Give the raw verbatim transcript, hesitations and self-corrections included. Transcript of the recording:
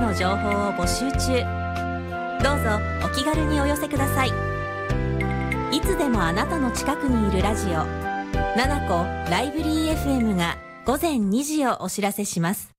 の情報を募集中。どうぞお気軽にお寄せください。いつでもあなたの近くにいるラジオななこライブリー エフエム が午前にじをお知らせします。